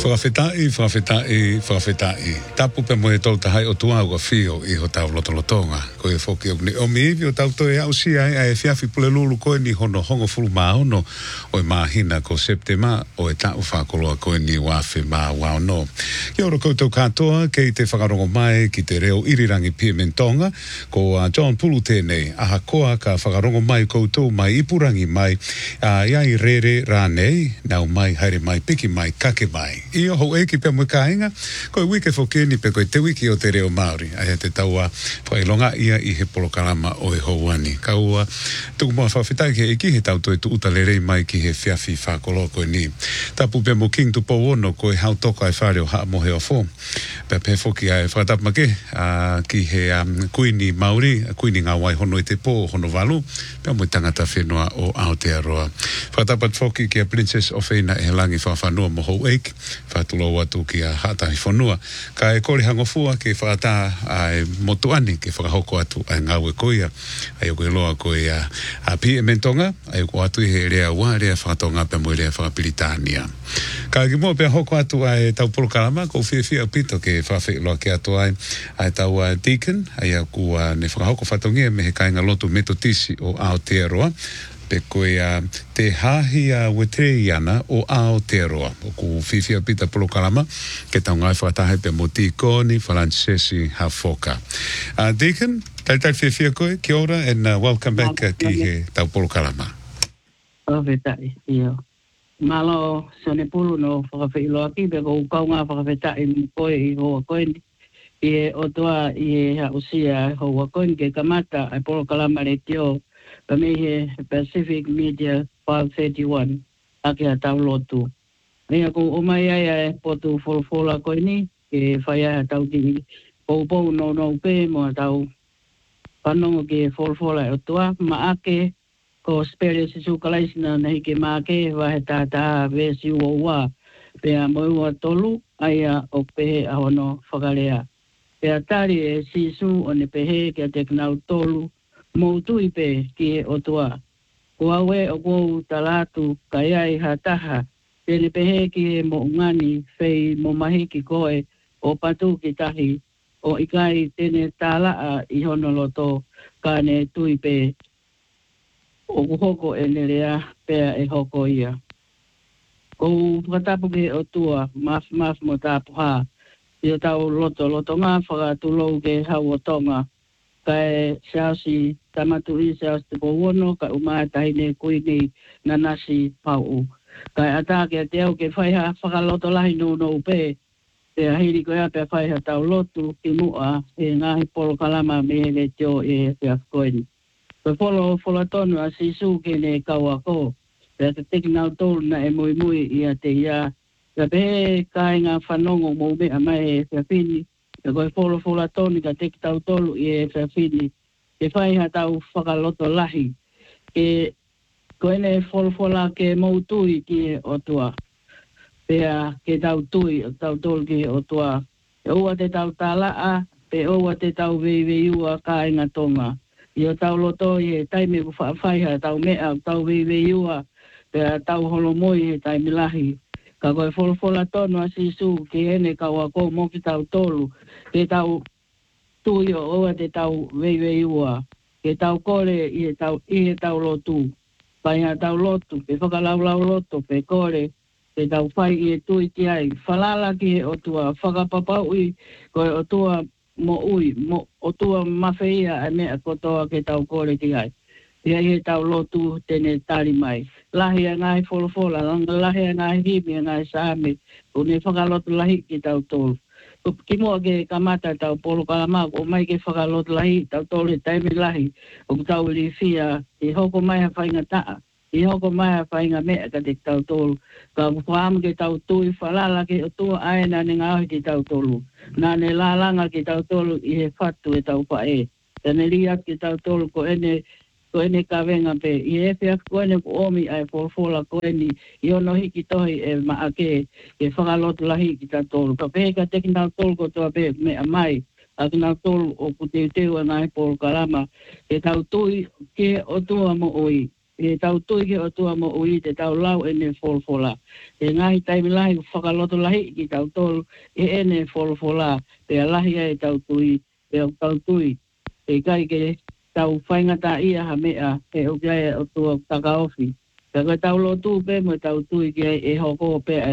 Whakawhetai. Tapu pe moe tol tahai o tua ua whio I ho tau lotolotonga. Ko e whoki o mi iwi o tau toi au sia e whiawhi pule lulu koe ni hono hongo fulu maono o e mahina ko septema o e tau whakoloa koe ni wafe ma wano. Kia ora koutou katoa kei te whakarongo mai ki te reo irirangi Pimentonga ko John Pulu tēnei. Aha koa ka whakarongo mai koutou mai ipurangi mai iai rere rānei nau mai haere mai piki mai kake mai. Ia ho eki pe mo kainga ko wike fokeni pe ko te wiki o te reo Māori ai te taua whailonga ia I he polokalama o e houani kaua tuku mo whawhitai ke eki he tau toi tu utalere mai ki he whiawhi whakoloko ni tapu pe mo king tu po ono ko e hau toka e whareo haa mo he o fo pe foki ai whakatapmake ki he kuini Māori kuini ngā wai hono I te po hono walu pe mo tangata whenua o Aotearoa whakatapat foki ki a Princess of Eina e langi whawhanua mo hou eik whatulo watu ki a hatahi whanua ka e kore hangofua ke whakata ai motuani ke whakahoko atu ai ngau e koia ai o koe loa koe a Pimentonga ai o atu I he rea ua rea whakatonga pe mo rea whakapiritania ka ki mua pe hoko atu ai tau polokalama ko whiawhia pito ke whawhi loa ke atu ai tau Deacon ai a kua ne whakahoko whatongia me he kainga lotu metotisi o Aotearoa pe koe te hahi wetereiana o Aotearoa o ku whiwhia pita polokalama ke tau ngai whakatahe pe mo tikoni Francesi Hafoka. Deacon, tai whiwhia koe, kia ora and welcome back ki he tau polokalama. Whakawhetai, ia. Malo sone pulu no whakawhiloa ki pe kou kaunga whakawhetai koe I hoa koe ni. I o toa I hausia hoa koe ke kamata ai polokalama le tio pa me he Pacific Media 531 ake a tau lotu. Rea ko o mai ai potu folfola koe ni ke whaia tau ki pou no pe mo tau panongo ke folfola o toa ma ake ko spere sisu kalaisina na hike ma ake wahe tata vesi ua pe a moua tolu ai o pehe a hono whakarea. Pe a tari e sisu o ne pehe ke a teknau tolu moutu ipe ki o toa. Kua we o kou talatu kaiai hataha, tene pehe ki he mo ngani fei mo mahi ki koe o patu ki tahi, o ikai tene tālaa I honoloto ka ne tuipe o kuhoko e nerea pea e hoko ia. Kou whakatapu ki o tua, maf mo tapu ha, I o tau loto ngā whakatulou ke hau o tonga, kai siasi tamaturi siasi te powono ka umai tahine kuini nanasi pau kai atake te au ke whaiha whakaloto lahi no pe te ahiri koe pe whaiha tau lotu ki mua e ngahi polo kalama me le teo e te afkoini pe polo tonu a sisu ke ne kaua ko te teki nau tolu na e mui ia te ia ka pe kai ngā whanongo mo me amai e te awhini e koe polo tonu ka teki tau tolu I e whiawhini ke whaiha tau whakaloto lahi ke koe ne folfola ke mautui ki o tua pea ke tau tui o tau tolu ki o tua e ua te tau tālaa pe ua te tau veiua ka inga tonga I o tau loto I e taime ku whaiha tau mea tau veiua pea tau holomoi he taime lahi ka koe folfola tonu a sisu ke hene kaua ko mo ki tau tolu ke tau tui o oa te tau veiua ke tau kore I he tau lotu paia tau lotu pe whakalaulau lotu pe kore ke tau whai I tui ki ai whalala ki o tua whakapapau I koe o tua mo ui mo o tua mawhaia a mea kotoa ke tau kore ki ai Ia he tau lotu tene tari mai. Lahi a ngai folofola, lahi a ngai himi a ngai saame, o ne whakalotu lahi ki tau tolu. Ki mua ke kamata tau polo kalama, o mai ke whakalotu lahi, tau tolu he taimi lahi, o tau li fia, I hoko mai ha whainga taa, I hoko mai ha whainga mea ka te tau tolu. Ka whaam ke tau tui, whalala ke o tua aena ne ngāhi ki tau tolu. Nā ne lālanga ki tau tolu I he whatu e tau whae. Tane liat ki tau tolu ko ene ka venga pe I e pia koene ko omi ai folfola koeni I ono hiki tohi e maake ke whakalotu lahi ki ta tolu. Ka pehe ka teki nau tolu ko toa pe me amai a ki nau tolu o ku teu a ngai polo kalama ke tau tui ke o tua mo oi e tau tui ke o tua mo ui te tau lau ene folfola. E ngahi taimi lahi whakaloto lahi ki tau tolu e ene folfola. Pe a lahi e tau tui, pe o tau tui. E kai ke tau whaingata ia ha mea e o kia o tua takaofi. Ka koe tau lo tu pe mo tau tui ke e hoko pe